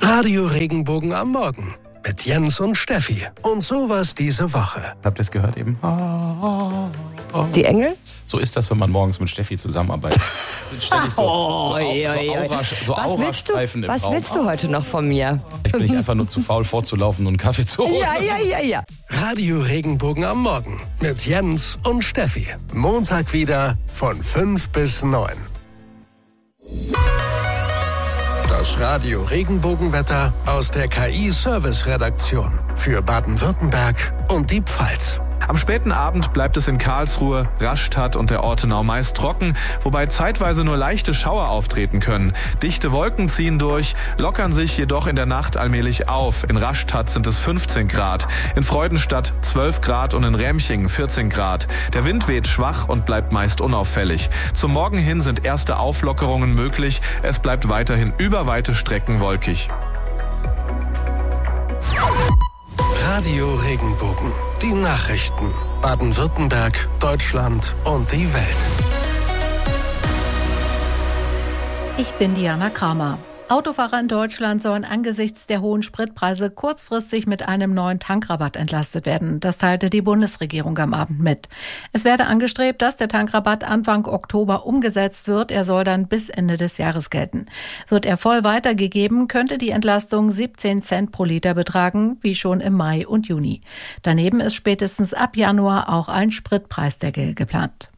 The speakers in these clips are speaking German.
Radio Regenbogen am Morgen mit Jens und Steffi. Und sowas diese Woche. Habt ihr es gehört eben? Die Engel? So ist das, wenn man morgens mit Steffi zusammenarbeitet. Sind ständig so Aurastreifen im Raum. Was willst du heute noch von mir? Ich bin nicht einfach nur zu faul vorzulaufen und einen Kaffee zu holen. Ja. Radio Regenbogen am Morgen mit Jens und Steffi. Montag wieder von 5 bis 9. Das Radio Regenbogenwetter aus der KI-Service-Redaktion für Baden-Württemberg und die Pfalz. Am späten Abend bleibt es in Karlsruhe, Rastatt und der Ortenau meist trocken, wobei zeitweise nur leichte Schauer auftreten können. Dichte Wolken ziehen durch, lockern sich jedoch in der Nacht allmählich auf. In Rastatt sind es 15 Grad, in Freudenstadt 12 Grad und in Remchingen 14 Grad. Der Wind weht schwach und bleibt meist unauffällig. Zum Morgen hin sind erste Auflockerungen möglich. Es bleibt weiterhin über weite Strecken wolkig. Radio Regenbogen. Die Nachrichten. Baden-Württemberg, Deutschland und die Welt. Ich bin Diana Kramer. Autofahrer in Deutschland sollen angesichts der hohen Spritpreise kurzfristig mit einem neuen Tankrabatt entlastet werden. Das teilte die Bundesregierung am Abend mit. Es werde angestrebt, dass der Tankrabatt Anfang Oktober umgesetzt wird. Er soll dann bis Ende des Jahres gelten. Wird er voll weitergegeben, könnte die Entlastung 17 Cent pro Liter betragen, wie schon im Mai und Juni. Daneben ist spätestens ab Januar auch ein Spritpreisdeckel geplant.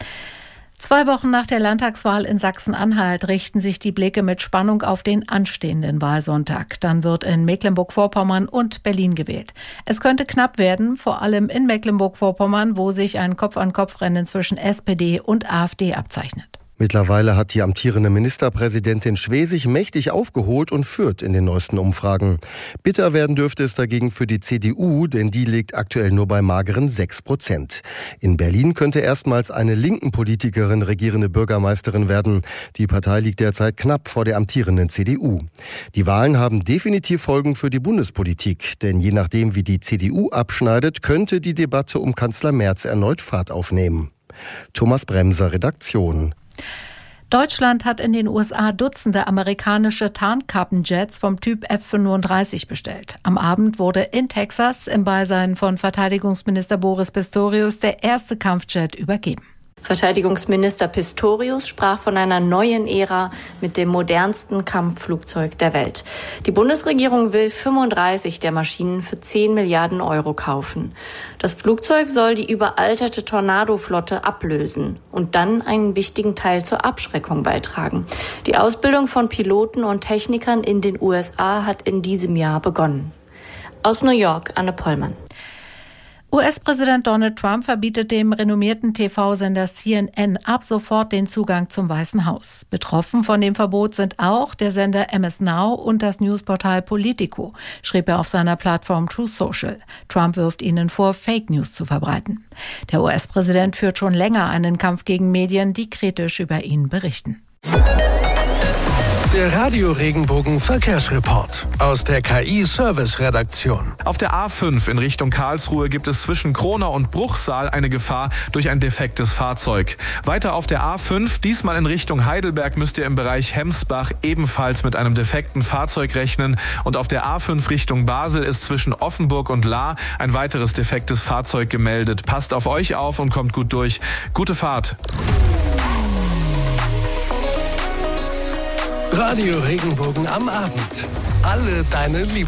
2 Wochen nach der Landtagswahl in Sachsen-Anhalt richten sich die Blicke mit Spannung auf den anstehenden Wahlsonntag. Dann wird in Mecklenburg-Vorpommern und Berlin gewählt. Es könnte knapp werden, vor allem in Mecklenburg-Vorpommern, wo sich ein Kopf-an-Kopf-Rennen zwischen SPD und AfD abzeichnet. Mittlerweile hat die amtierende Ministerpräsidentin Schwesig mächtig aufgeholt und führt in den neuesten Umfragen. Bitter werden dürfte es dagegen für die CDU, denn die liegt aktuell nur bei mageren 6%. In Berlin könnte erstmals eine linken Politikerin regierende Bürgermeisterin werden. Die Partei liegt derzeit knapp vor der amtierenden CDU. Die Wahlen haben definitiv Folgen für die Bundespolitik, denn je nachdem, wie die CDU abschneidet, könnte die Debatte um Kanzler Merz erneut Fahrt aufnehmen. Thomas Bremser, Redaktion. Deutschland hat in den USA Dutzende amerikanische Tarnkappenjets vom Typ F-35 bestellt. Am Abend wurde in Texas im Beisein von Verteidigungsminister Boris Pistorius der erste Kampfjet übergeben. Verteidigungsminister Pistorius sprach von einer neuen Ära mit dem modernsten Kampfflugzeug der Welt. Die Bundesregierung will 35 der Maschinen für 10 Milliarden Euro kaufen. Das Flugzeug soll die überalterte Tornado-Flotte ablösen und dann einen wichtigen Teil zur Abschreckung beitragen. Die Ausbildung von Piloten und Technikern in den USA hat in diesem Jahr begonnen. Aus New York, Anne Pollmann. US-Präsident Donald Trump verbietet dem renommierten TV-Sender CNN ab sofort den Zugang zum Weißen Haus. Betroffen von dem Verbot sind auch der Sender MS Now und das Newsportal Politico, schrieb er auf seiner Plattform Truth Social. Trump wirft ihnen vor, Fake News zu verbreiten. Der US-Präsident führt schon länger einen Kampf gegen Medien, die kritisch über ihn berichten. Der Radio Regenbogen Verkehrsreport aus der KI-Service-Redaktion. Auf der A5 in Richtung Karlsruhe gibt es zwischen Kronau und Bruchsal eine Gefahr durch ein defektes Fahrzeug. Weiter auf der A5, diesmal in Richtung Heidelberg, müsst ihr im Bereich Hemsbach ebenfalls mit einem defekten Fahrzeug rechnen. Und auf der A5 Richtung Basel ist zwischen Offenburg und Lahr ein weiteres defektes Fahrzeug gemeldet. Passt auf euch auf und kommt gut durch. Gute Fahrt. Radio Regenbogen am Abend. Alle deine Lieblings